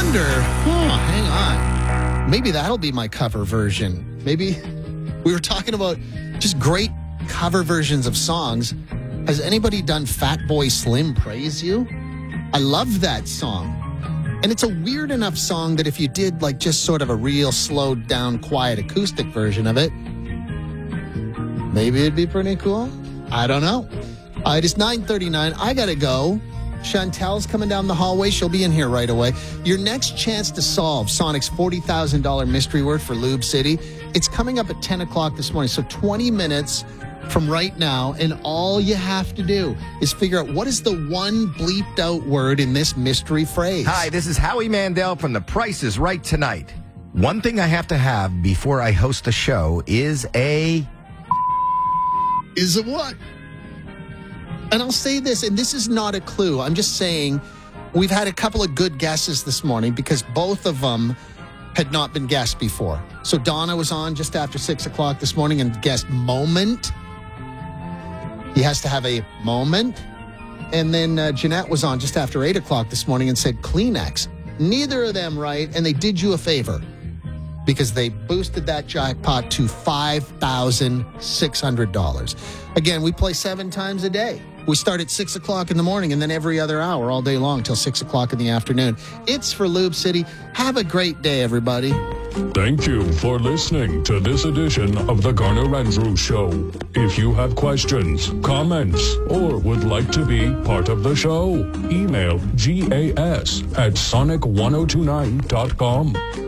wonder, hang on. Maybe that'll be my cover version. Maybe we were talking about just great cover versions of songs. Has anybody done Fatboy Slim Praise You? I love that song. And it's a weird enough song that if you did like just sort of a real slowed down, quiet acoustic version of it, maybe it'd be pretty cool. I don't know. It is 9:39. I got to go. Chantel's coming down the hallway. She'll be in here right away. Your next chance to solve Sonic's $40,000 mystery word for Lube City, it's coming up at 10 o'clock this morning. So 20 minutes from right now, and all you have to do is figure out what is the one bleeped out word in this mystery phrase. Hi, this is Howie Mandel from The Price is Right Tonight. One thing I have to have before I host a show is a... Is a what? And I'll say this, and this is not a clue. I'm just saying we've had a couple of good guesses this morning because both of them had not been guessed before. So Donna was on just after 6 o'clock this morning and guessed moment. He has to have a moment. And then Jeanette was on just after 8 o'clock this morning and said Kleenex. Neither of them right, and they did you a favor because they boosted that jackpot to $5,600. Again, we play 7 times a day. We start at 6 o'clock in the morning and then every other hour all day long till 6 o'clock in the afternoon. It's for Lube City. Have a great day, everybody. Thank you for listening to this edition of the Garner Andrews Show. If you have questions, comments, or would like to be part of the show, email gas@sonic1029.com.